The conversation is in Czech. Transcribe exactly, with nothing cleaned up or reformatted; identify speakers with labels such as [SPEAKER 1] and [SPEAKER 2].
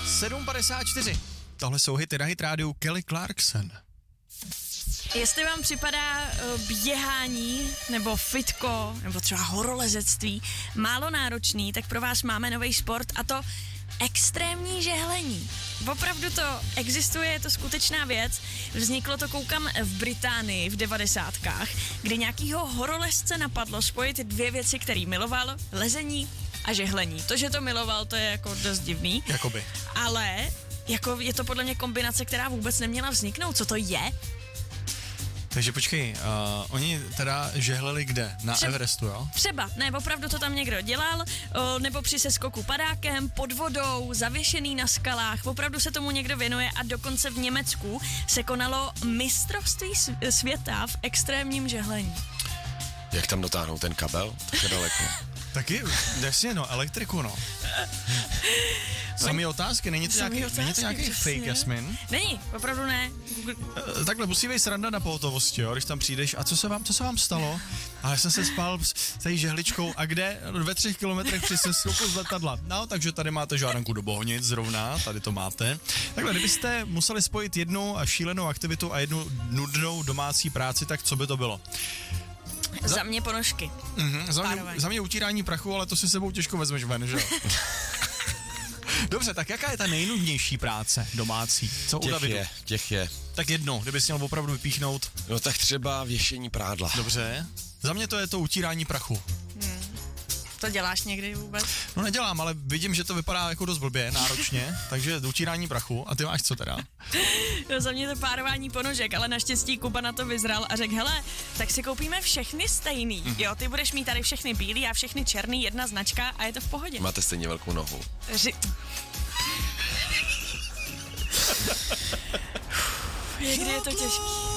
[SPEAKER 1] sedm padesát čtyři. Tohle jsou hity na Hit rádiu Kelly Clarkson.
[SPEAKER 2] Jestli vám připadá uh, běhání nebo fitko nebo třeba horolezectví málo náročný, tak pro vás máme nový sport a to extrémní žehlení. Opravdu to existuje, je to skutečná věc. Vzniklo to, koukám, v Británii v devadesátkách, kdy nějakýho horolezce napadlo spojit dvě věci, který miloval, lezení a žehlení. To, že to miloval, to je jako dost divný.
[SPEAKER 1] Jakoby.
[SPEAKER 2] Ale jako je to podle mě kombinace, která vůbec neměla vzniknout. Co to je?
[SPEAKER 1] Takže počkej, uh, oni teda žehleli kde? Na
[SPEAKER 2] Třeba,
[SPEAKER 1] Everestu, jo?
[SPEAKER 2] Třeba, ne, opravdu to tam někdo dělal, o, nebo při seskoku padákem, pod vodou, zavěšený na skalách, opravdu se tomu někdo věnuje a dokonce v Německu se konalo mistrovství světa v extrémním žehlení.
[SPEAKER 3] Jak tam dotáhnou ten kabel? Tak je daleko.
[SPEAKER 1] Taky, jasně, no, elektriku, no. Samý otázky, není to nějaký,
[SPEAKER 2] otázky,
[SPEAKER 1] není to nějaký fake, Jasmin?
[SPEAKER 2] Není, opravdu ne.
[SPEAKER 1] E, takhle musí být sranda na pohotovosti, jo, když tam přijdeš. A co se vám, co se vám stalo? A já jsem se spal s tady žehličkou. A kde? Ve třech kilometrech při seskoku z letadla. No, takže tady máte žádanku do Bohnic zrovna, tady to máte. Takhle, kdybyste museli spojit jednu šílenou aktivitu a jednu nudnou domácí práci, tak co by to bylo?
[SPEAKER 2] Za, za mě ponožky.
[SPEAKER 1] Mm-hmm, za, mě, za mě utírání prachu, ale to si sebou těžko vezmeš ven, že jo? Dobře, tak jaká je ta nejnudnější práce domácí? Co
[SPEAKER 3] těch
[SPEAKER 1] u Davidu?
[SPEAKER 3] je, těch je.
[SPEAKER 1] Tak jedno, kdybys měl opravdu vypíchnout.
[SPEAKER 3] No tak třeba věšení prádla.
[SPEAKER 1] Dobře. Za mě to je to utírání prachu.
[SPEAKER 2] Hmm. To děláš někdy vůbec?
[SPEAKER 1] No nedělám, ale vidím, že to vypadá jako dost blbě, náročně, takže utírání prachu. A ty máš co teda?
[SPEAKER 2] No za mě to párování ponožek, ale naštěstí Kuba na to vyzral a řekl, hele, tak si koupíme všechny stejný. Mm. Jo, ty budeš mít tady všechny bílý a všechny černý, jedna značka a je to v pohodě.
[SPEAKER 3] Máte stejně velkou nohu.
[SPEAKER 2] Ři... Někdy je to těžký.